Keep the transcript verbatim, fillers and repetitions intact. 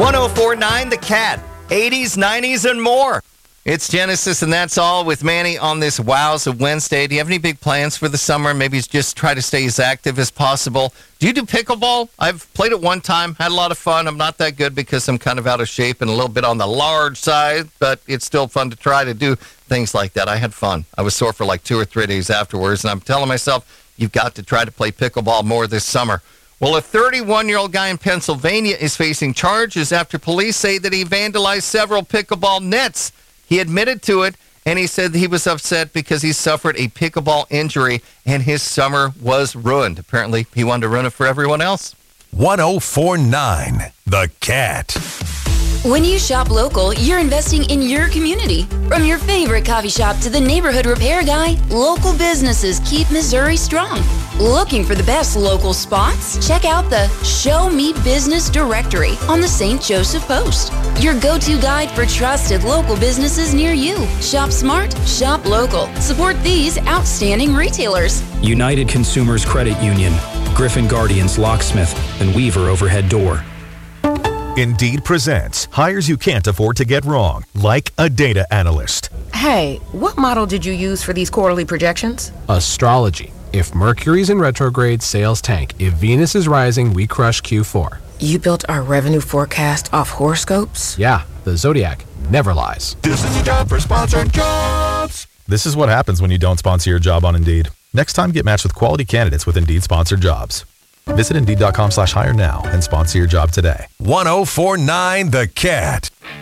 one oh four point nine The Cat, eighties, nineties, and more. It's Genesis, and that's all with Manny on this Wowza Wednesday. Do you have any big plans for the summer? Maybe just try to stay as active as possible. Do you do pickleball? I've played it one time, had a lot of fun. I'm not that good because I'm kind of out of shape and a little bit on the large side, but it's still fun to try to do things like that. I had fun. I was sore for like two or three days afterwards, and I'm telling myself, you've got to try to play pickleball more this summer. Well, a thirty-one-year-old guy in Pennsylvania is facing charges after police say that he vandalized several pickleball nets. He admitted to it, and he said he was upset because he suffered a pickleball injury, and his summer was ruined. Apparently, he wanted to ruin it for everyone else. one oh four point nine The Cat. When you shop local, you're investing in your community. From your favorite coffee shop to the neighborhood repair guy, local businesses keep Missouri strong. Looking for the best local spots? Check out the Show Me Business Directory on the Saint Joseph Post. Your go-to guide for trusted local businesses near you. Shop smart, shop local. Support these outstanding retailers. United Consumers Credit Union, Griffin Guardians Locksmith, and Weaver Overhead Door. Indeed presents hires you can't afford to get wrong, like a data analyst. Hey, what model did you use for these quarterly projections? Astrology. If Mercury's in retrograde, sales tank. If Venus is rising, we crush Q four. You built our revenue forecast off horoscopes? Yeah, the Zodiac never lies. This is a job for sponsored jobs. This is what happens when you don't sponsor your job on Indeed. Next time, get matched with quality candidates with Indeed sponsored jobs. Visit Indeed.com slash hire now and sponsor your job today. one oh four point nine The Cat.